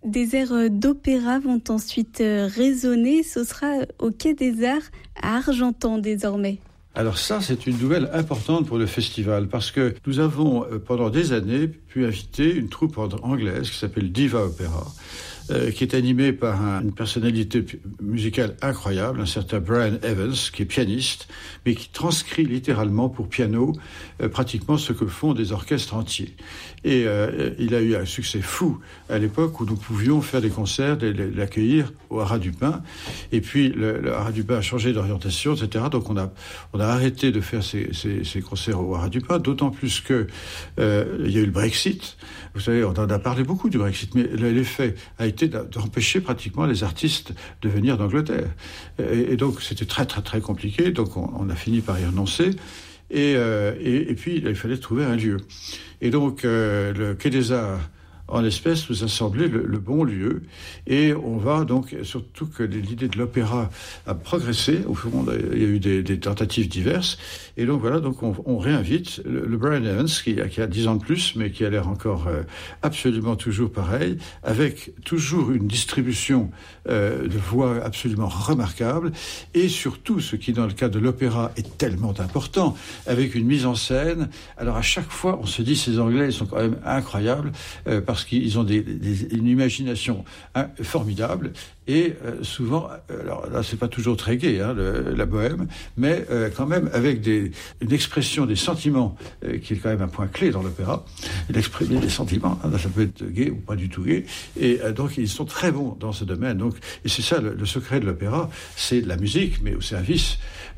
Des airs d'opéra vont ensuite résonner. Ce sera au Quai des Arts à Argentan désormais. Alors ça, c'est une nouvelle importante pour le festival parce que nous avons pendant des années pu inviter une troupe anglaise qui s'appelle Diva Opera, qui est animée par une personnalité musicale incroyable, un certain Brian Evans, qui est pianiste, mais qui transcrit littéralement pour piano pratiquement ce que font des orchestres entiers. Et il a eu un succès fou à l'époque où nous pouvions faire des concerts, l'accueillir au Haras du Pin. Et puis le Haras du Pin a changé d'orientation, etc. Donc on a arrêté de faire ces concerts au Haras du Pin, d'autant plus que il y a eu le Brexit. Vous savez, on en a parlé beaucoup du Brexit, mais l'effet a été d'empêcher pratiquement les artistes de venir d'Angleterre. Et donc c'était très très très compliqué. Donc on a fini par y renoncer. Et puis il fallait trouver un lieu. Et donc le Quai des Arts, en l'espèce, nous a semblé le bon lieu. Et on va donc, surtout que l'idée de l'opéra a progressé. Au fond, il y a eu des tentatives diverses. Et donc voilà, donc on réinvite le Brian Evans, qui a 10 ans de plus, mais qui a l'air encore absolument toujours pareil, avec toujours une distribution de voix absolument remarquable. Et surtout, ce qui, dans le cas de l'opéra, est tellement important, avec une mise en scène. Alors à chaque fois, on se dit, ces Anglais, ils sont quand même incroyables, parce qu'ils ont une imagination formidable et souvent, alors là c'est pas toujours très gai, la bohème, mais quand même avec une expression des sentiments qui est quand même un point clé dans l'opéra, d'exprimer des sentiments, ça peut être gai ou pas du tout gai, et donc ils sont très bons dans ce domaine. Donc, et c'est ça le secret de l'opéra, c'est de la musique, mais au service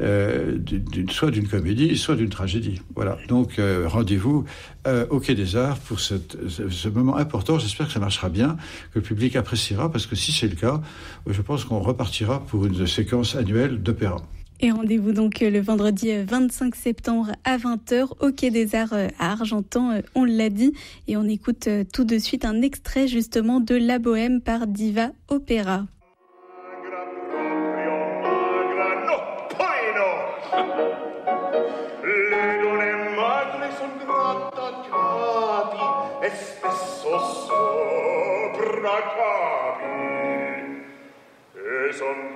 soit d'une comédie, soit d'une tragédie. Voilà, donc rendez-vous au Quai des Arts pour ce moment important. J'espère que ça marchera bien, que le public appréciera, parce que si c'est le cas, je pense qu'on repartira pour une séquence annuelle d'opéra. Et rendez-vous donc le vendredi 25 septembre à 20h au Quai des Arts à Argentan, on l'a dit. Et on écoute tout de suite un extrait justement de La Bohème par Diva Opera. E spesso sopra capi e son